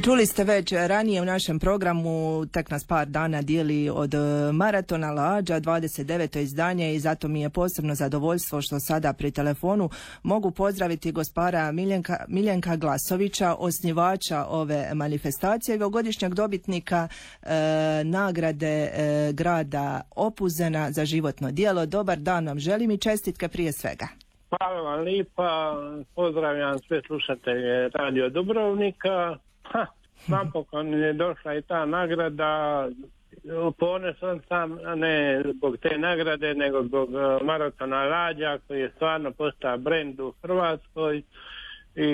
Čuli ste već ranije u našem programu, tek nas par dana dijeli od maratona Lađa, 29. izdanje, i zato mi je posebno zadovoljstvo što sada pri telefonu mogu pozdraviti gospara Miljenka Glasovića, osnivača ove manifestacije i ovogodišnjeg dobitnika nagrade grada Opuzena za životno djelo. Dobar dan vam želim i čestitke prije svega. Hvala vam lipa, pozdravljam sve slušatelje Radio Dubrovnika. Napokon je došla i ta nagrada. Ponosan sam ne zbog te nagrade, nego zbog maratona Lađa, koji je stvarno postao brend u Hrvatskoj. I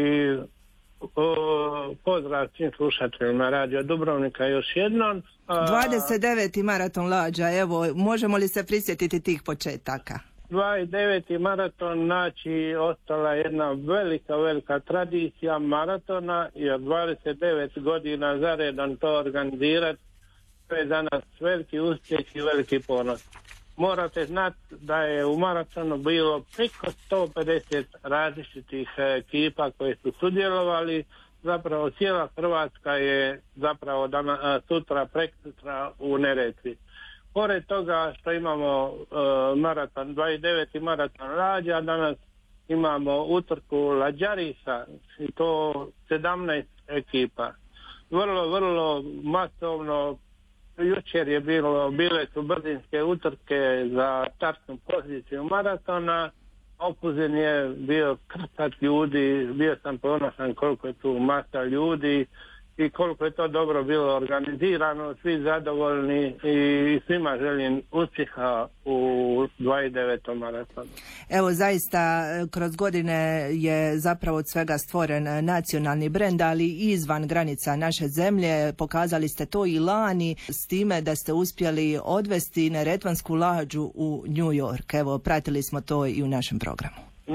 pozdrav svim slušateljima Radio Dubrovnika još jednom. 29. maraton Lađa, evo, možemo li se prisjetiti tih početaka? 29. maraton, znači, ostala jedna velika tradicija maratona, jer 29 godina zaredom to organizirati, to je za nas veliki uspjeh i veliki ponos. Morate znati da je u maratonu bilo preko 150 različitih ekipa koje su sudjelovali. Zapravo cijela Hrvatska je zapravo sutra, preksutra u Neretvi. Pored toga što imamo maraton, 29. maraton Lađa, danas imamo utrku Lađarisa i to 17 ekipa. Vrlo masovno. Jučer je bile su brzinske utrke za startnu poziciju maratona. Opuzen je bio krcat ljudi, bio sam ponosan koliko je tu masa ljudi i koliko je to dobro bilo organizirano, svi zadovoljni i svima želim uspjeha u 29. maratonu. Evo, zaista kroz godine je zapravo od svega stvoren nacionalni brend, ali i izvan granica naše zemlje. Pokazali ste to i lani s time da ste uspjeli odvesti Neretvansku Lađu u New York. Evo, pratili smo to i u našem programu.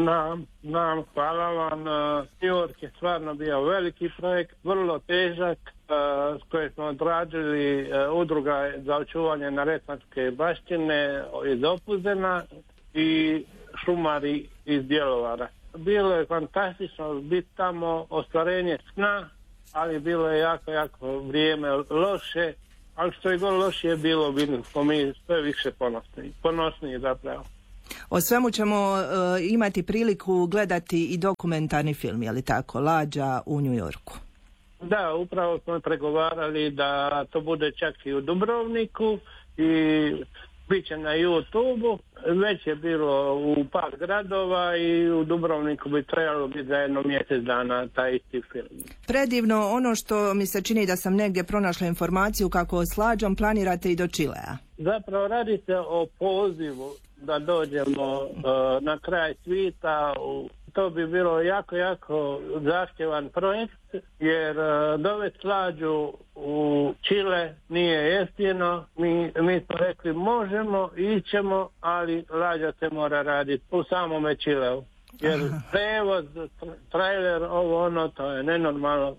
Hvala vam. New York je stvarno bio veliki projekt, vrlo težak, s kojim smo odradili udruga za očuvanje Neretvanske baštine iz Opuzena i šumari iz Bjelovara. Bilo je fantastično biti tamo, ostvarenje sna, ali bilo je jako vrijeme loše, ali što je bilo lošije bilo, bili smo mi sve više ponosniji zapravo. O svemu ćemo imati priliku gledati i dokumentarni film, je li tako, Lađa u New Yorku? Da, upravo smo pregovarali da to bude čak i u Dubrovniku i bit će na YouTube-u. Već je bilo u par gradova i u Dubrovniku bi trebalo biti za jedno mjesec dana taj isti film. Predivno, ono što mi se čini da sam negdje pronašla informaciju kako s Lađom planirate i do Čilea. Zapravo radi se o pozivu da dođemo na kraj svijeta. To bi bilo jako zahtjevan projekt, jer dovesti Lađu u Čile nije jeftino. Mi smo rekli možemo, ićemo, ali Lađa se mora raditi u samome Čileu. Jer prevoz, trailer, ovo ono, to je nenormalno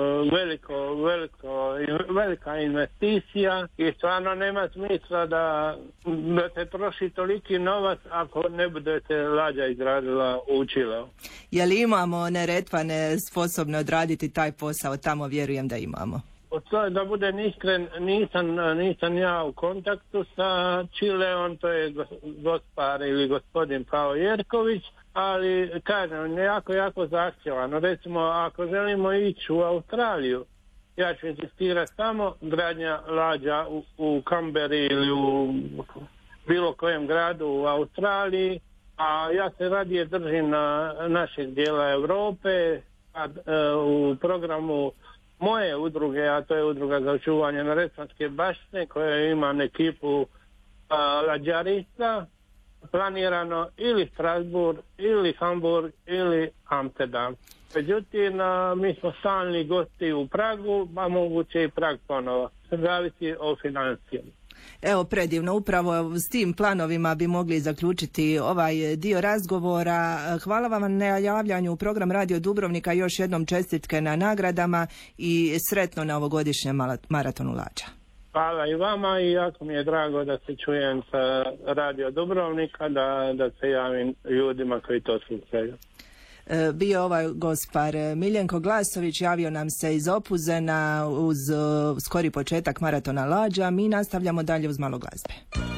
velika investicija i stvarno nema smisla da se troši toliki novac ako ne budete Lađa izradila u Čileu. Je li imamo Neretvane sposobne odraditi taj posao? Tamo vjerujem da imamo. To je, da budem iskren, nisam ja u kontaktu sa Čileom, to je gospar ili gospodin Pao Jerković, ali kažem, jako zahtjevano. Recimo, ako želimo ići u Australiju, ja ću insistirati samo gradnja Lađa u Canberri ili u bilo kojem gradu u Australiji, a ja se radije držim na našeg dijela Europe, u programu moje udruge, a to je udruga za očuvanje Neretvanske baštine, koja ima ekipu Lađarista, planirano ili Strasbourg, ili Hamburg, ili Amsterdam. Međutim, mi smo stalni gosti u Pragu, a moguće i Prag ponovo. Zavisi o financijama. Evo, predivno, upravo s tim planovima bi mogli zaključiti ovaj dio razgovora. Hvala vam na javljanju u program Radio Dubrovnika, još jednom čestitke na nagradama i sretno na ovogodišnjem maratonu Lađa. Hvala i vama i jako mi je drago da se čujem sa Radio Dubrovnika, da se javim ljudima koji to slušaju. bio ovaj gospar Miljenko Glasović, javio nam se iz Opuzena uz skori početak maratona Lađa. Mi nastavljamo dalje uz malo glazbe.